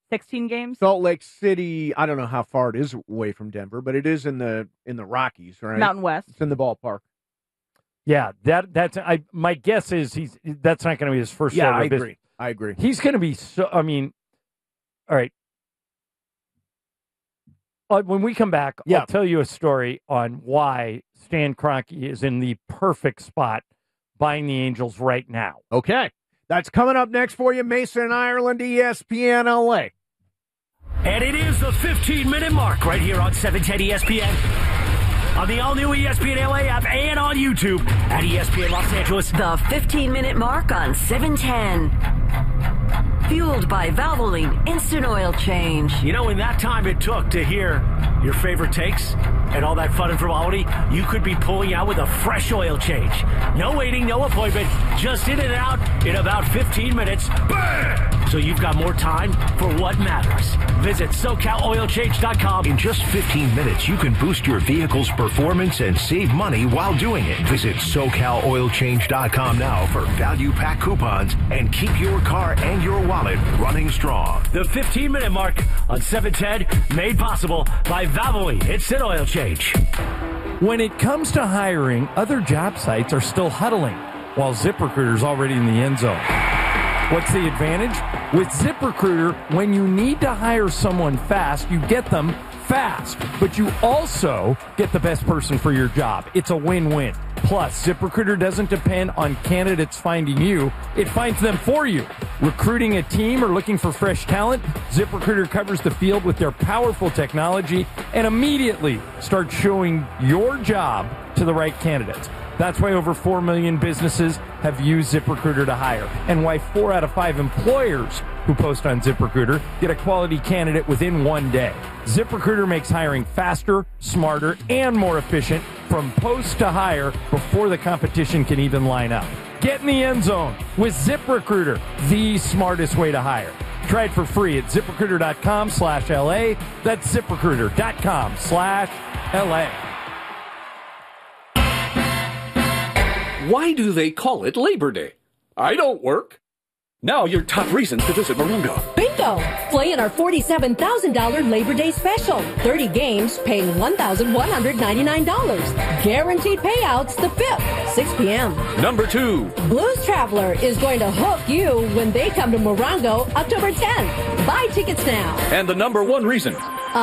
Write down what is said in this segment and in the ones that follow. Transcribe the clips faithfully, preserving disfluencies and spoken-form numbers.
sixteen games. Salt Lake City, I don't know how far it is away from Denver, but it is in the in the Rockies, right? Mountain West. It's in the ballpark. Yeah, that that's I. My guess is he's that's not going to be his first. Yeah, order I of business. agree. I agree. He's going to be so. I mean, all right. Uh, when we come back, Yeah. I'll tell you a story on why Stan Kroenke is in the perfect spot buying the Angels right now. Okay. That's coming up next for you. Mason and Ireland, E S P N L A. And it is the fifteen-minute mark right here on seven ten E S P N. On the all-new E S P N L A app and on YouTube at E S P N Los Angeles. The fifteen-minute mark on seven ten. Fueled by Valvoline Instant Oil Change. You know, in that time it took to hear your favorite takes and all that fun and frivolity, you could be pulling out with a fresh oil change. No waiting, no appointment, just in and out in about fifteen minutes. Bam! So you've got more time for what matters. Visit SoCal Oil Change dot com. In just fifteen minutes, you can boost your vehicle's performance and save money while doing it. Visit SoCal Oil Change dot com now for value pack coupons and keep your car and your wallet running strong. The fifteen-minute mark on seven ten, made possible by Valvoline Instant Oil Change. When it comes to hiring, other job sites are still huddling, while ZipRecruiter's already in the end zone. What's the advantage? With ZipRecruiter, when you need to hire someone fast, you get them fast, but you also get the best person for your job. It's a win-win. Plus, ZipRecruiter doesn't depend on candidates finding you. It finds them for you. Recruiting a team or looking for fresh talent, ZipRecruiter covers the field with their powerful technology and immediately starts showing your job to the right candidates. That's why over four million businesses have used ZipRecruiter to hire, and why four out of five employers who post on ZipRecruiter get a quality candidate within one day. ZipRecruiter makes hiring faster, smarter, and more efficient from post to hire before the competition can even line up. Get in the end zone with ZipRecruiter, the smartest way to hire. Try it for free at ZipRecruiter.com slash LA. That's ZipRecruiter.com slash LA. Why do they call it Labor Day? I don't work. Now your top reasons to visit Morongo. Bingo! Play in our forty-seven thousand dollars Labor Day special. thirty games paying one thousand one hundred ninety-nine dollars. Guaranteed payouts the fifth, six p.m. Number two. Blues Traveler is going to hook you when they come to Morongo October tenth. Buy tickets now. And the number one reason.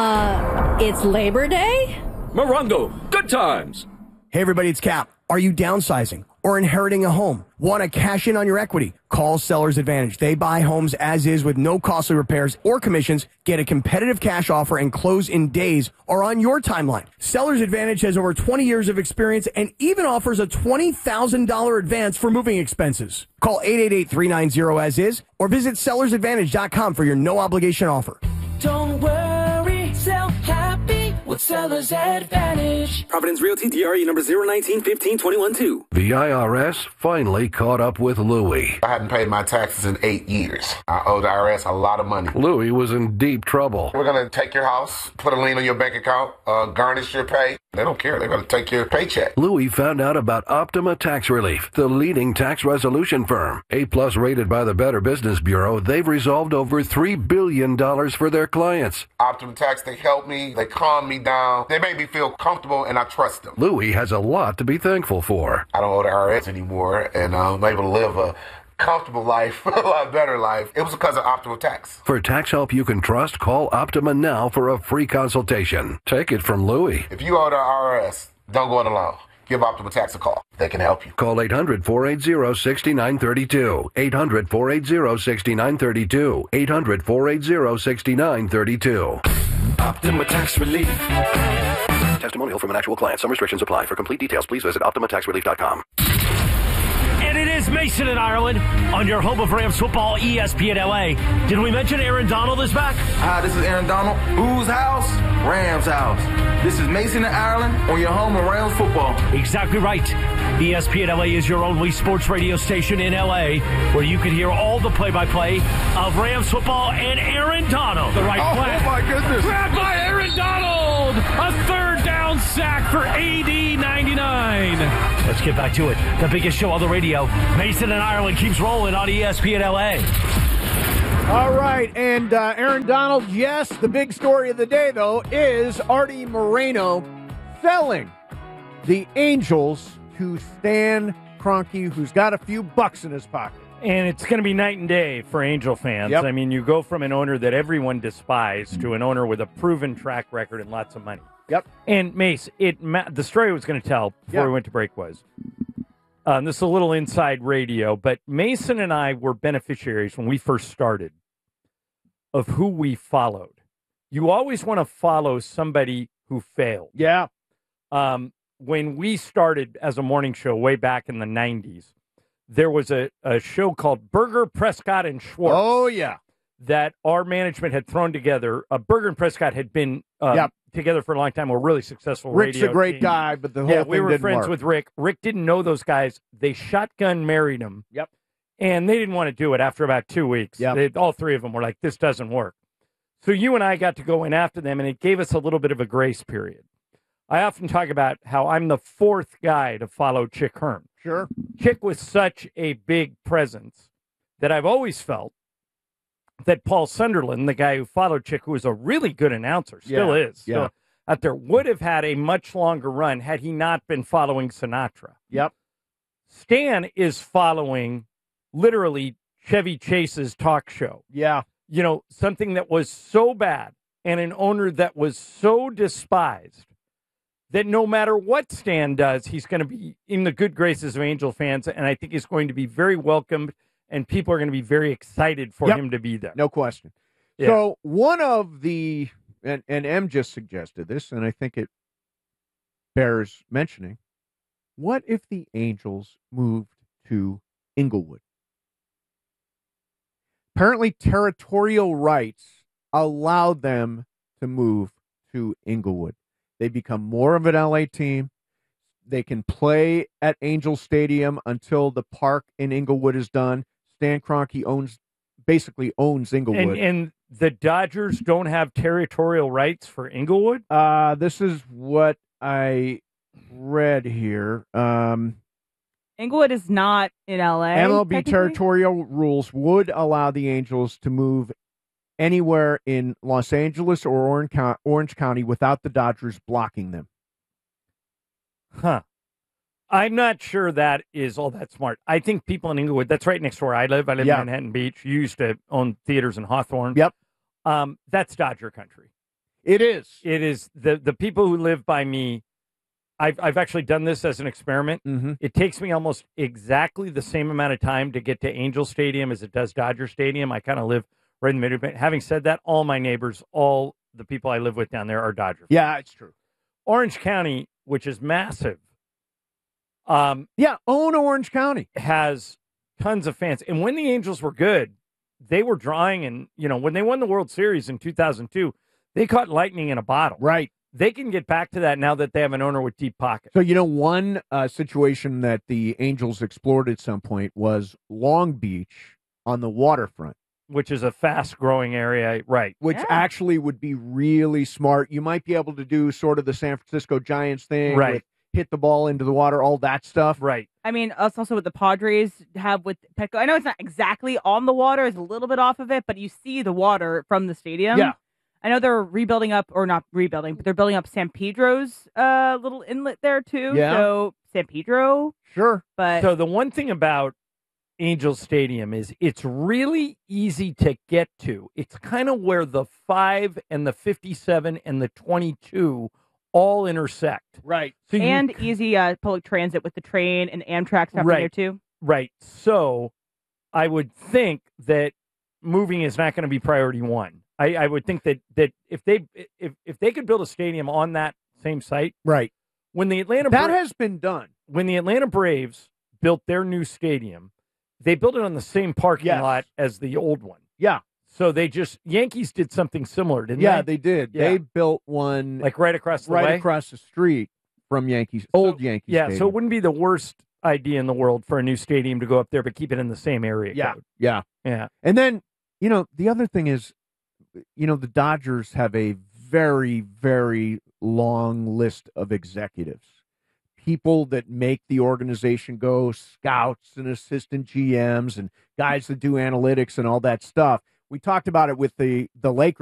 Uh, it's Labor Day? Morongo. Good times. Hey everybody, it's Cap. Are you downsizing or inheriting a home? Want to cash in on your equity? Call Sellers Advantage. They buy homes as is with no costly repairs or commissions. Get a competitive cash offer and close in days or on your timeline. Sellers Advantage has over twenty years of experience and even offers a twenty thousand dollars advance for moving expenses. Call eight eight eight, three nine zero as is or visit sellers advantage dot com for your no obligation offer. Don't worry, sell happy with Sellers Advantage. Providence Realty, D R E number zero nineteen fifteen twenty-one two. The I R S finally caught up with Louie. I hadn't paid my taxes in eight years. I owe the I R S a lot of money. Louie was in deep trouble. We're going to take your house, put a lien on your bank account, uh, garnish your pay. They don't care. They're going to take your paycheck. Louie found out about Optima Tax Relief, the leading tax resolution firm. A-plus rated by the Better Business Bureau, they've resolved over three billion dollars for their clients. Optima Tax, they help me. They calm me down. They make me feel comfortable, and I trust them. Louie has a lot to be thankful for. I don't owe the I R S anymore, and uh, I'm able to live a comfortable life, a lot better life. It was because of Optima Tax. For tax help you can trust, call Optima now for a free consultation. Take it from Louie. If you owe the I R S, don't go it alone. Give Optima Tax a call. They can help you. Call eight hundred, four eight zero, six nine three two. eight hundred, four eight zero, six nine three two. eight hundred, four eight zero, six nine three two. Optima Tax Relief. Testimonial from an actual client. Some restrictions apply. For complete details, please visit optima tax relief dot com. And it is Mason in Ireland on your home of Rams football, E S P N L A. Did we mention Aaron Donald is back? Hi, this is Aaron Donald. Whose house? Rams house. This is Mason in Ireland on your home of Rams football. Exactly right. E S P N L A is your only sports radio station in L A where you can hear all the play-by-play of Rams football and Aaron Donald. The right oh, flag. Oh, my goodness. Grabbed by Aaron Donald. A third down sack for A D ninety-nine. Let's get back to it. The biggest show on the radio. Mason in Ireland keeps rolling on E S P N L A. All right, and uh, Aaron Donald, yes, the big story of the day, though, is Artie Moreno selling the Angels to Stan Kroenke, who's got a few bucks in his pocket. And it's going to be night and day for Angel fans. Yep. I mean, you go from an owner that everyone despised to an owner with a proven track record and lots of money. Yep. And Mace, it the story I was going to tell before Yep. we went to break was, um, this is a little inside radio, but Mason and I were beneficiaries when we first started of who we followed. You always want to follow somebody who failed. Yeah. Um, when we started as a morning show way back in the nineties, there was a, a show called Berger, Prescott, and Schwartz. Oh, yeah. That our management had thrown together. Uh, Berger and Prescott had been uh, Yep. together for a long time. Were really successful Rick's radio a great team. guy, but the whole yeah, thing we were didn't friends work. with Rick. Rick didn't know those guys. They shotgun married him. Yep. And they didn't want to do it after about two weeks. Yep. They, all three of them were like, this doesn't work. So you and I got to go in after them, and it gave us a little bit of a grace period. I often talk about how I'm the fourth guy to follow Chick Hearn. Sure. Chick was such a big presence that I've always felt that Paul Sunderland, the guy who followed Chick, who was a really good announcer, still Yeah, is, still yeah. out there, would have had a much longer run had he not been following Sinatra. Yep. Stan is following literally Chevy Chase's talk show. Yeah. You know, something that was so bad and an owner that was so despised that no matter what Stan does, he's going to be in the good graces of Angel fans, and I think he's going to be very welcomed, and people are going to be very excited for Yep. him to be there. No question. Yeah. So one of the, and, and M just suggested this, and I think it bears mentioning, what if the Angels moved to Inglewood? Apparently territorial rights allowed them to move to Inglewood. They become more of an L A team. They can play at Angel Stadium until the park in Inglewood is done. Stan Kroenke owns, basically owns Inglewood. And, and the Dodgers don't have territorial rights for Inglewood? Uh, this is what I read here. Um, Inglewood is not in L A. M L B technically? territorial rules would allow the Angels to move anywhere in Los Angeles or Orange County, Orange County without the Dodgers blocking them. Huh. I'm not sure that is all that smart. I think people in Inglewood, that's right next to where I live. I live Yeah. in Manhattan Beach. You used to own theaters in Hawthorne. Yep. Um, that's Dodger country. It is. It is. The, the people who live by me, I've, I've actually done this as an experiment. Mm-hmm. It takes me almost exactly the same amount of time to get to Angel Stadium as it does Dodger Stadium. I kind of live right in the middle. But having said that, all my neighbors, all the people I live with down there are Dodger fans. Yeah, it's true. Orange County, which is massive, um, yeah, own Orange County, has tons of fans. And when the Angels were good, they were drawing. And, you know, when they won the World Series in two thousand two, they caught lightning in a bottle. Right. They can get back to that now that they have an owner with deep pockets. So, you know, one uh, situation that the Angels explored at some point was Long Beach on the waterfront. Which is a fast-growing area, right. Which Yeah. actually would be really smart. You might be able to do sort of the San Francisco Giants thing. Right. With hit the ball into the water, all that stuff. Right. I mean, that's also what the Padres have with Petco. I know it's not exactly on the water; it's a little bit off of it, but you see the water from the stadium. Yeah. I know they're rebuilding up, or not rebuilding, but they're building up San Pedro's uh, little inlet there too. Yeah. So San Pedro, Sure. but So the one thing about Angel Stadium is it's really easy to get to. It's kind of where the five and the fifty-seven and the twenty-two all intersect. Right. So you and easy uh, public transit with the train and Amtrak stuff Right. in there too. Right. So I would think that moving is not going to be priority one. I, I would think that, that if they if, if they could build a stadium on that same site, Right. when the Atlanta That Bra- has been done. when the Atlanta Braves built their new stadium, they built it on the same parking Yes. lot as the old one. Yeah. So they just Yankees did something similar, didn't Yeah, they? they did. Yeah. They built one Like right across the right way. across the street from Yankees, old Yankees. Yeah, Stadium. so it wouldn't be the worst idea in the world for a new stadium to go up there, but keep it in the same area Yeah. code. Yeah. Yeah. And then, you know, the other thing is, you know, the Dodgers have a very, very long list of executives, people that make the organization go, scouts and assistant G Ms and guys that do analytics and all that stuff, We talked about it with the the Lakers.